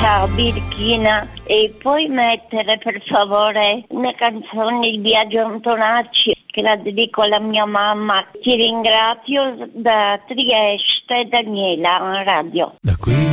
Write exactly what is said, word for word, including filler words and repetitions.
Ciao Birchina, e puoi mettere per favore una canzone di Biagio Antonacci che la dedico alla mia mamma. Ti ringrazio, da Trieste, Daniela, radio. Da qui